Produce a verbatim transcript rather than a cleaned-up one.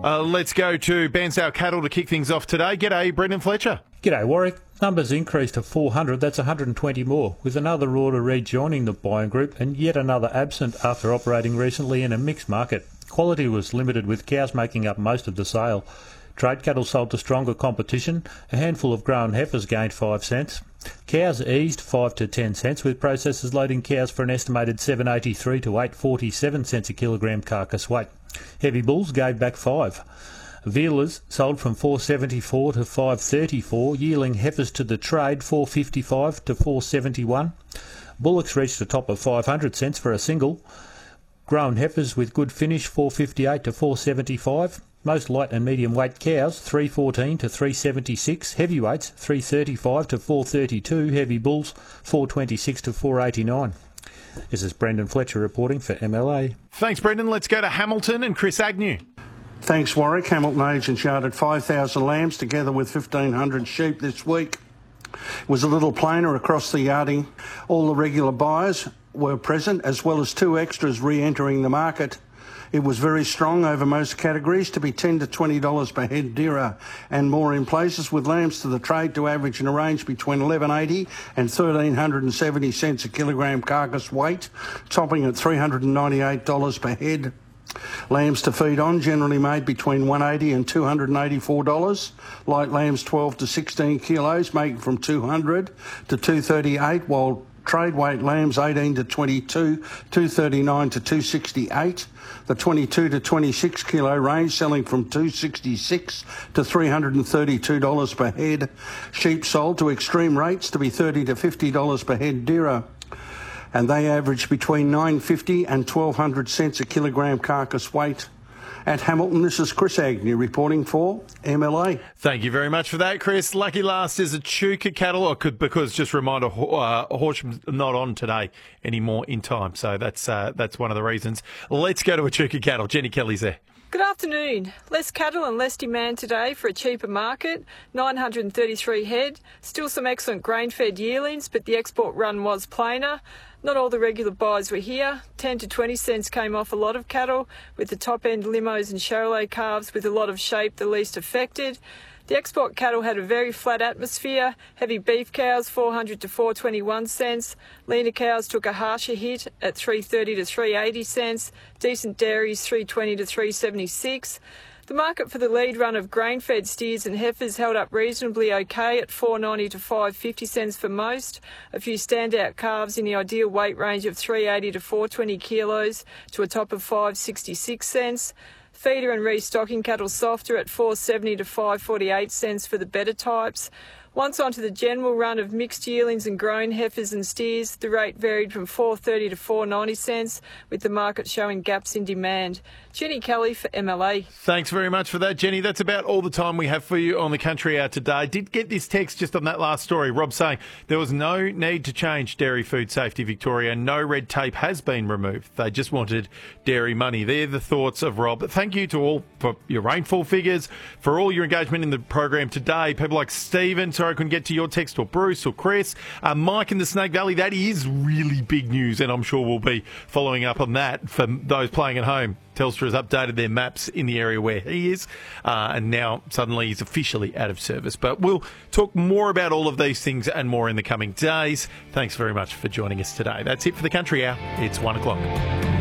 Uh, let's go to Bairnsdale Cattle to kick things off today. G'day, Brendan Fletcher. G'day, Warwick. Numbers increased to four hundred, that's one hundred twenty more, with another order rejoining the buying group and yet another absent after operating recently in a mixed market. Quality was limited, with cows making up most of the sale. Trade cattle sold to stronger competition. A handful of grown heifers gained five cents. Cows eased five to ten cents, with processors loading cows for an estimated seven eighty-three to eight forty-seven cents a kilogram carcass weight. Heavy bulls gave back five. Vealers sold from four seventy-four to five thirty-four, yielding heifers to the trade four fifty-five to four seventy-one. Bullocks reached a top of five hundred cents for a single. Grown heifers with good finish four fifty-eight to four seventy-five. Most light and medium weight cows three fourteen to three seventy-six. Heavyweights three thirty-five to four thirty-two. Heavy bulls four twenty-six to four eighty-nine. This is Brendan Fletcher reporting for M L A. Thanks, Brendan. Let's go to Hamilton and Chris Agnew. Thanks, Warwick. Hamilton Agents yarded five thousand lambs together with fifteen hundred sheep this week. It was a little plainer across the yarding. All the regular buyers were present, as well as two extras re-entering the market. It was very strong over most categories, to be ten to twenty dollars per head dearer and more in places, with lambs to the trade to average in a range between eleven eighty and thirteen seventy cents a kilogram carcass weight, topping at three hundred ninety-eight dollars per head. Lambs to feed on generally made between one hundred eighty dollars and two hundred eighty-four dollars. Light lambs twelve to sixteen kilos, making from two hundred to two thirty-eight, while trade weight lambs eighteen to twenty-two, two thirty-nine to two sixty-eight. The twenty-two to twenty-six kilo range selling from two sixty-six to three hundred thirty-two dollars per head. Sheep sold to extreme rates to be thirty to fifty dollars per head dearer, and they average between nine fifty and twelve hundred cents a kilogram carcass weight. At Hamilton, this is Chris Agnew reporting for M L A. Thank you very much for that, Chris. Lucky last is Echuca Cattle, or could, because just a reminder, uh, Horsham's not on today anymore in time, so that's uh, that's one of the reasons. Let's go to Echuca Cattle. Jenny Kelly's there. Good afternoon. Less cattle and less demand today for a cheaper market. nine hundred thirty-three head. Still some excellent grain-fed yearlings, but the export run was plainer. Not all the regular buys were here. ten to twenty cents came off a lot of cattle, with the top-end limos and Charolais calves with a lot of shape the least affected. The export cattle had a very flat atmosphere. Heavy beef cows four hundred to four twenty-one cents. Leaner cows took a harsher hit at three thirty to three eighty cents. Decent dairies three twenty to three seventy-six. The market for the lead run of grain-fed steers and heifers held up reasonably okay at four ninety to five fifty cents for most. A few standout calves in the ideal weight range of three eighty to four twenty kilos to a top of five sixty-six cents. Feeder and restocking cattle softer at four seventy to five forty-eight cents for the better types. Once onto the general run of mixed yearlings and grown heifers and steers, the rate varied from four thirty to four ninety cents, with the market showing gaps in demand. Jenny Kelly for M L A. Thanks very much for that, Jenny. That's about all the time we have for you on the Country Hour today. Did get this text just on that last story. Rob saying there was no need to change Dairy Food Safety Victoria. No red tape has been removed. They just wanted dairy money. They're the thoughts of Rob. Thank you to all for your rainfall figures, for all your engagement in the program today. People like Stephen, sorry I couldn't get to your text, or Bruce or Chris. Uh, Mike in the Snake Valley, that is really big news, and I'm sure we'll be following up on that for those playing at home. Telstra has updated their maps in the area where he is, uh, and now suddenly he's officially out of service. But we'll talk more about all of these things and more in the coming days. Thanks very much for joining us today. That's it for the Country Hour. It's one o'clock.